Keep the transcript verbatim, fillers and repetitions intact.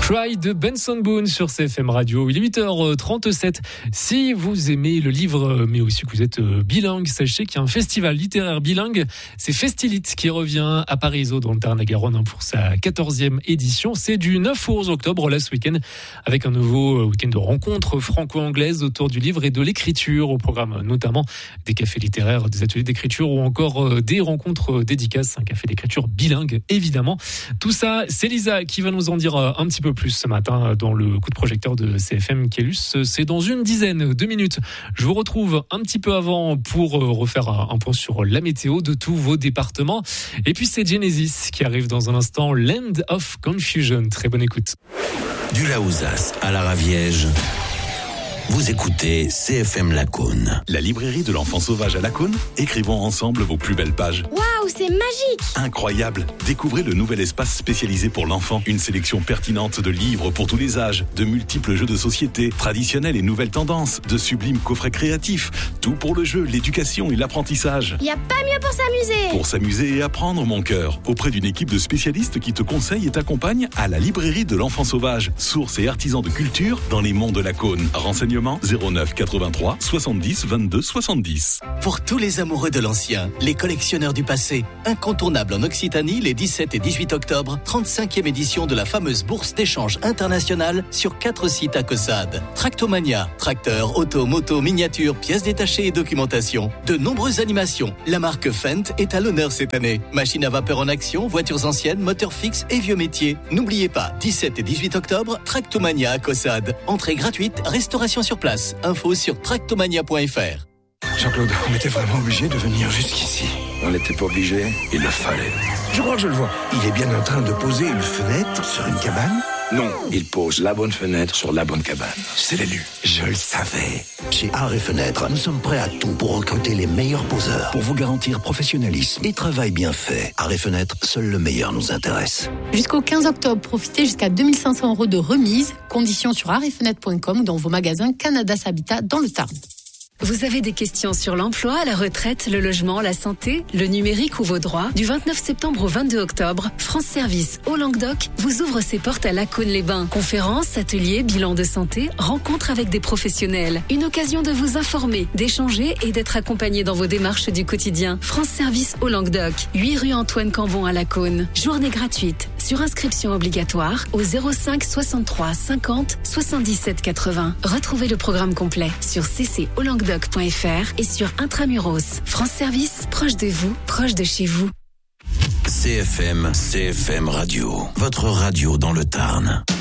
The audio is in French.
Cry de Benson Boone sur C F M Radio. Il est huit heures trente-sept. Si vous aimez le livre, mais aussi que vous êtes bilingue, sachez qu'il y a un festival littéraire bilingue. C'est Festilite qui revient à Parisot dans le Tarn-et-Garonne pour sa quatorzième édition. C'est du neuf au onze octobre, là, ce week-end, avec un nouveau week-end de rencontres franco-anglaises autour du livre et de l'écriture, au programme notamment des cafés littéraires, des ateliers d'écriture ou encore des rencontres dédicaces, un café d'écriture bilingue, évidemment. Tout ça, c'est Lisa qui va nous en dire un petit peu plus ce matin dans le coup de projecteur de C F M Kélus. C'est dans une dizaine de minutes. Je vous retrouve un petit peu avant pour refaire un point sur la météo de tous vos départements. Et puis c'est Genesis qui arrive dans un instant, Land of Confusion. Très bonne écoute. Du Laouzas à la Raviège, vous écoutez C F M Lacaune. La librairie de l'enfant sauvage à Lacaune. Écrivons ensemble vos plus belles pages. Waouh, c'est magique! Incroyable! Découvrez le nouvel espace spécialisé pour l'enfant. Une sélection pertinente de livres pour tous les âges, de multiples jeux de société, traditionnels et nouvelles tendances, de sublimes coffrets créatifs. Tout pour le jeu, l'éducation et l'apprentissage. Y a pas mieux pour s'amuser! Pour s'amuser et apprendre, mon cœur. Auprès d'une équipe de spécialistes qui te conseillent et t'accompagnent à la librairie de l'enfant sauvage. Source et artisan de culture dans les monts de Lacaune. Renseignements zéro neuf quatre-vingt-trois soixante-dix vingt-deux soixante-dix. Pour tous les amoureux de l'ancien, les collectionneurs du passé, incontournable en Occitanie les dix-sept et dix-huit octobre, trente-cinquième édition de la fameuse bourse d'échange internationale sur quatre sites à Caussade. Tractomania, tracteurs, auto, moto, miniatures, pièces détachées et documentation. De nombreuses animations. La marque Fendt est à l'honneur cette année. Machines à vapeur en action, voitures anciennes, moteurs fixes et vieux métiers. N'oubliez pas, dix-sept et dix-huit octobre, Tractomania à Caussade. Entrée gratuite, restauration sur place. Info sur tractomania point f r. Jean-Claude, on était vraiment obligé de venir jusqu'ici. On n'était pas obligé, il le fallait. Je crois que je le vois. Il est bien en train de poser une fenêtre sur une cabane. Non, il pose la bonne fenêtre sur la bonne cabane. C'est l'élu. Je le savais. Chez Art et Fenêtre, nous sommes prêts à tout pour recruter les meilleurs poseurs, pour vous garantir professionnalisme et travail bien fait. Art et Fenêtre, seul le meilleur nous intéresse. Jusqu'au quinze octobre, profitez jusqu'à deux mille cinq cents euros de remise. Conditions sur art et fenêtre point com ou dans vos magasins Canada Habitat dans le Tarn. Vous avez des questions sur l'emploi, la retraite, le logement, la santé, le numérique ou vos droits? Du vingt-neuf septembre au vingt-deux octobre, France Service au Languedoc vous ouvre ses portes à Lacaune-les-Bains. Conférences, ateliers, bilans de santé, rencontres avec des professionnels. Une occasion de vous informer, d'échanger et d'être accompagné dans vos démarches du quotidien. France Service au Languedoc, huit rue Antoine Cambon à Lacaune. Journée gratuite. Sur inscription obligatoire au zéro cinq soixante-trois cinquante soixante-dix-sept quatre-vingts. Retrouvez le programme complet sur c c au languedoc point f r et sur Intramuros. France Service, proche de vous, proche de chez vous. C F M, C F M Radio, votre radio dans le Tarn.